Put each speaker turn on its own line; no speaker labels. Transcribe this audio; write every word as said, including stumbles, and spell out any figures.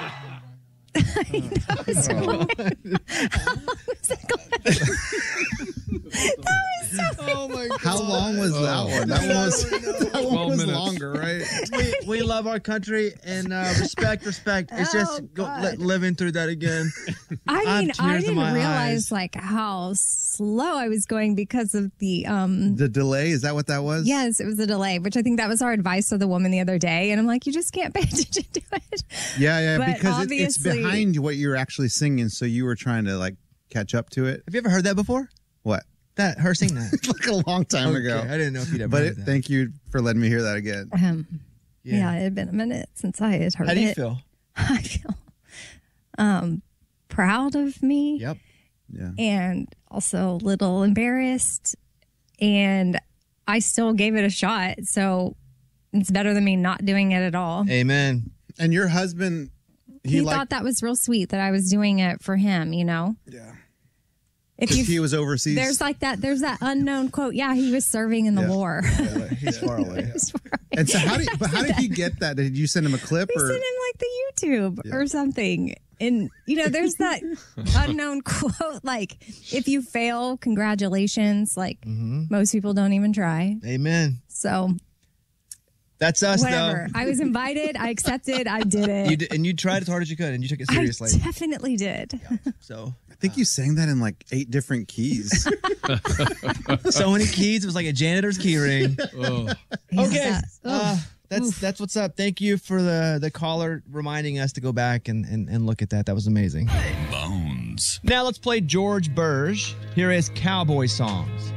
That was so weird. How long was that going? That was so
Oh my God.
How long was that one? That one was, that one was
minutes.
longer, right?
we, we love our country and uh, respect, respect. It's
Oh,
just go,
God.
li- living through that again.
I
I have
mean, I
tears in
didn't
my
realize
eyes.
like how slow I was going because of the um
The delay, is that what that was?
yes, it was a delay, which I think that was our advice to the woman the other day. And I'm like, you just can't pay attention to it.
Yeah, yeah,
But
because it, it's
obviously-
behind what you're actually singing, so you were trying to like catch up to it.
Have you ever heard that before?
What?
That her sing that?
Like a long time
Okay,
ago.
I didn't know if you'd ever
But
heard
it,
that.
thank you for letting me hear that again.
Um,
Yeah.
yeah. it had been a minute since I had heard
How do you
it.
feel?
I feel um proud of me.
Yep.
Yeah.
And also a little embarrassed. And I still gave it a shot. So it's better than me not doing it at all.
Amen.
And your husband, he,
He,
liked,
thought that was real sweet that I was doing it for him, you know?
yeah.
If
Because
you
he was overseas.
there's like that there's that unknown quote. Yeah, he was serving in the
Yeah.
war.
He's far away.
And so how did but how did he get that? Did you send him a clip
We
or
sent him like the YouTube or something. And, you know, there's that unknown quote, like, if you fail, congratulations. Like, most people don't even try.
Amen.
So,
That's us,
whatever. I was invited. I accepted. I did
though.
it.
You did, and you tried as hard as you could, and you took it
I
seriously.
definitely did.
So,
I think you sang that in like eight different keys.
so many keys. It was like a janitor's key ring.
Oh.
Okay.
that-
Uh,
oof.
that's that's what's up. Thank you for the the caller reminding us to go back and, and, and look at that. That was amazing.
Bones.
Now let's play George Burge. Here is Cowboy Songs.